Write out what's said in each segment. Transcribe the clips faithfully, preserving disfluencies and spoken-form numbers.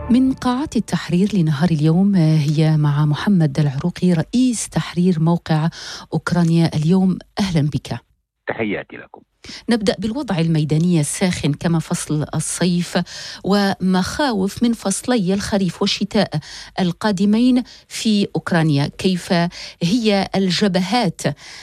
من قاعات التحرير لنهار اليوم هي مع محمد العروقي رئيس تحرير موقع أوكرانيا اليوم. أهلا بك. تحياتي لكم. نبدأ بالوضع الميداني الساخن كما فصل الصيف ومخاوف من فصلي الخريف والشتاء القادمين في أوكرانيا. كيف هي الجبهات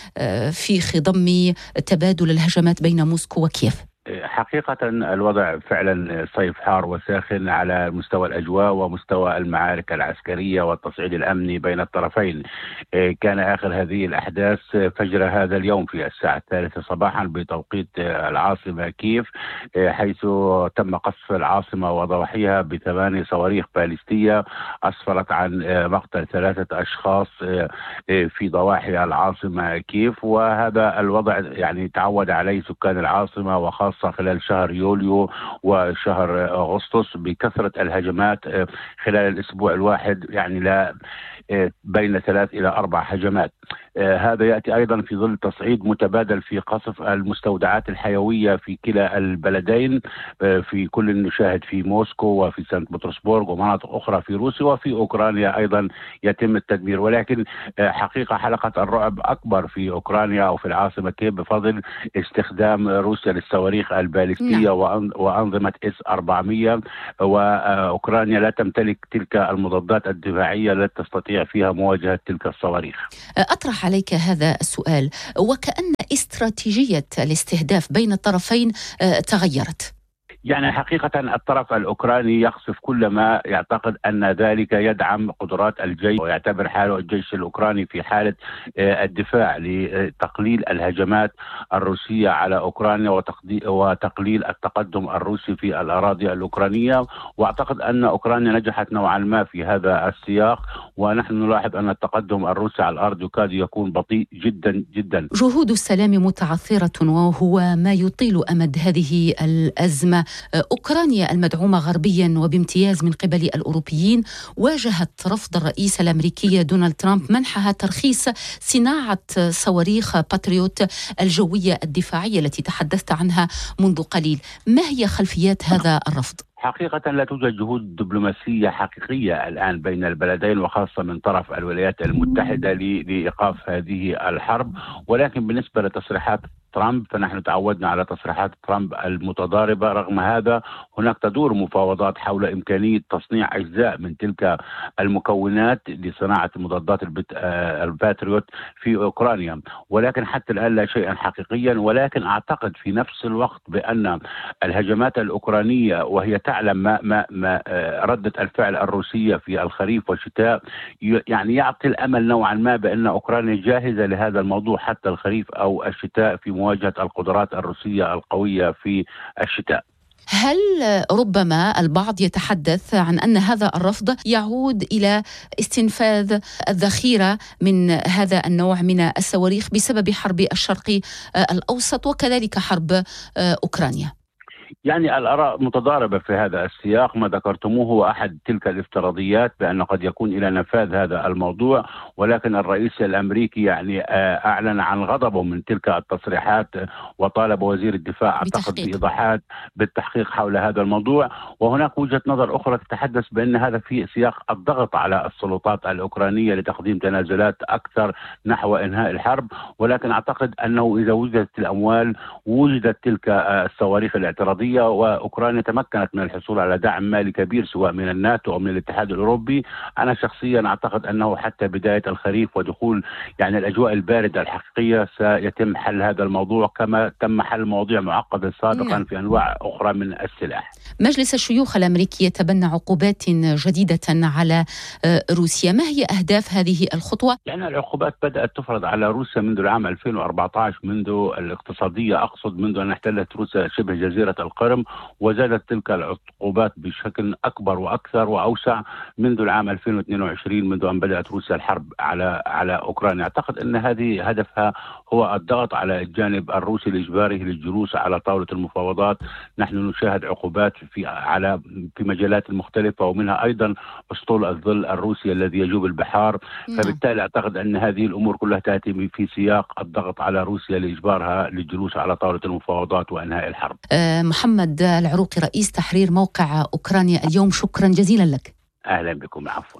في خضم تبادل الهجمات بين موسكو وكييف؟ حقيقة الوضع فعلا صيف حار وساخن على مستوى الأجواء ومستوى المعارك العسكرية والتصعيد الأمني بين الطرفين. كان آخر هذه الأحداث فجر هذا اليوم في الساعة الثالثة صباحا بتوقيت العاصمة كييف، حيث تم قصف العاصمة وضواحيها بثماني صواريخ باليستية أسفرت عن مقتل ثلاثة أشخاص في ضواحي العاصمة كييف. وهذا الوضع يعني تعود عليه سكان العاصمة وخاصة خلال شهر يوليو وشهر أغسطس بكثرة الهجمات خلال الأسبوع الواحد، يعني لا بين ثلاث إلى أربع هجمات. هذا يأتي أيضا في ظل تصعيد متبادل في قصف المستودعات الحيوية في كلا البلدين، في كل نشاهد في موسكو وفي سانت بطرسبورغ ومناطق أخرى في روسيا وفي أوكرانيا أيضا يتم التدمير. ولكن حقيقة حلقة الرعب أكبر في أوكرانيا أو في العاصمة كييف بفضل استخدام روسيا للصواريخ الباليستية وأنظمة إس أربعمئة، وأوكرانيا لا تمتلك تلك المضادات الدفاعية التي تستطيع فيها مواجهة تلك الصواريخ. أطرح عليك هذا السؤال، وكأن استراتيجية الاستهداف بين الطرفين تغيرت. يعني حقيقة الطرف الأوكراني يقصف كل ما يعتقد أن ذلك يدعم قدرات الجيش، ويعتبر حاله الجيش الأوكراني في حالة الدفاع لتقليل الهجمات الروسية على أوكرانيا وتقليل التقدم الروسي في الأراضي الأوكرانية. وأعتقد أن أوكرانيا نجحت نوعا ما في هذا السياق، ونحن نلاحظ أن التقدم الروسي على الأرض يكاد يكون بطيء جدا جدا. جهود السلام متعثرة وهو ما يطيل أمد هذه الأزمة. أوكرانيا المدعومة غربيا وبامتياز من قبل الأوروبيين واجهت رفض الرئيس الأمريكي دونالد ترامب منحها ترخيص صناعة صواريخ باتريوت الجوية الدفاعية التي تحدثت عنها منذ قليل. ما هي خلفيات هذا الرفض؟ حقيقة لا توجد جهود دبلوماسية حقيقية الآن بين البلدين، وخاصة من طرف الولايات المتحدة لإيقاف هذه الحرب. ولكن بالنسبة لتصريحات ترامب فنحن تعودنا على تصريحات ترامب المتضاربة. رغم هذا هناك تدور مفاوضات حول إمكانية تصنيع أجزاء من تلك المكونات لصناعة مضادات الباتريوت في أوكرانيا، ولكن حتى الآن لا شيئا حقيقيا. ولكن أعتقد في نفس الوقت بأن الهجمات الأوكرانية وهي تعلم ما, ما, ما ردة الفعل الروسية في الخريف والشتاء يعني يعطي الأمل نوعا ما بأن أوكرانيا جاهزة لهذا الموضوع حتى الخريف أو الشتاء في مواجهة القدرات الروسية القوية في الشتاء. هل ربما البعض يتحدث عن أن هذا الرفض يعود إلى استنفاذ الذخيرة من هذا النوع من الصواريخ بسبب حرب الشرق الأوسط وكذلك حرب أوكرانيا؟ يعني الآراء متضاربة في هذا السياق. ما ذكرتموه هو أحد تلك الافتراضيات بأن قد يكون إلى نفاذ هذا الموضوع، ولكن الرئيس الأمريكي يعني أعلن عن غضبه من تلك التصريحات وطالب وزير الدفاع أعتقد بإيضاحات بالتحقيق حول هذا الموضوع. وهناك وجهة نظر أخرى تتحدث بأن هذا في سياق الضغط على السلطات الأوكرانية لتقديم تنازلات أكثر نحو إنهاء الحرب. ولكن أعتقد أنه إذا وجدت الأموال وجدت تلك الصواريخ الاعتراضية وأوكرانيا تمكنت من الحصول على دعم مالي كبير سواء من الناتو أو من الاتحاد الأوروبي، أنا شخصيا أعتقد أنه حتى بداية الخريف ودخول يعني الأجواء الباردة الحقيقية سيتم حل هذا الموضوع كما تم حل مواضيع معقدة سابقا في أنواع أخرى من السلاح. مجلس الشيوخ الأمريكي يتبنى عقوبات جديدة على روسيا. ما هي أهداف هذه الخطوة؟ يعني العقوبات بدأت تفرض على روسيا منذ العام ألفين وأربعة عشر، منذ الاقتصادية أقصد، منذ أن احتلت روسيا شبه جزيرة القرم، وزادت تلك العقوبات بشكل أكبر وأكثر وأوسع منذ العام ألفين واثنين وعشرين، منذ أن بدأت روسيا الحرب على على أوكرانيا. أعتقد أن هذه هدفها هو الضغط على الجانب الروسي لإجباره للجلوس على طاولة المفاوضات. نحن نشاهد عقوبات في على في مجالات مختلفة، ومنها أيضا أسطول الظل الروسي الذي يجوب البحار. فبالتالي أعتقد أن هذه الأمور كلها تأتي في سياق الضغط على روسيا لإجبارها للجلوس على طاولة المفاوضات وإنهاء الحرب. محمد العروقي رئيس تحرير موقع أوكرانيا اليوم، شكرا جزيلا لك. أهلا بكم، عفوا.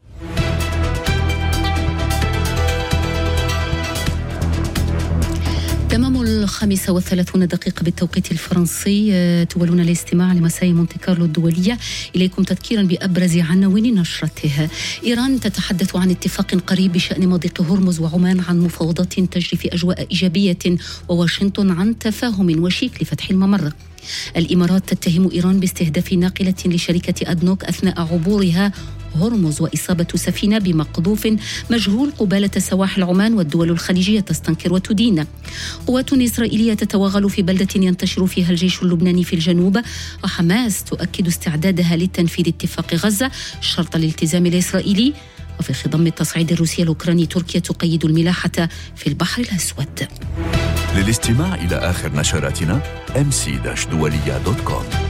تمام الخامسة والثلاثون دقيقة بالتوقيت الفرنسي، تولون الاستماع لمساء مونتي كارلو الدولية. إليكم تذكيرا بأبرز عناوين نشرتها. إيران تتحدث عن اتفاق قريب بشأن مضيق هرمز، وعمان عن مفاوضات تجري في أجواء إيجابية، وواشنطن عن تفاهم وشيك لفتح الممر. الإمارات تتهم إيران باستهداف ناقلة لشركة أدنوك أثناء عبورها هرمز وإصابة سفينة بمقذوف مجهول قبالة سواحل عمان، والدول الخليجية تستنكر وتدين. قوات إسرائيلية تتوغل في بلدة ينتشر فيها الجيش اللبناني في الجنوب، وحماس تؤكد استعدادها للتنفيذ اتفاق غزة شرط الالتزام الإسرائيلي. وفي خضم التصعيد الروسي الأوكراني، تركيا تقيد الملاحة في البحر الأسود. للاستماع إلى آخر نشراتنا إم سي دولية دوت كوم.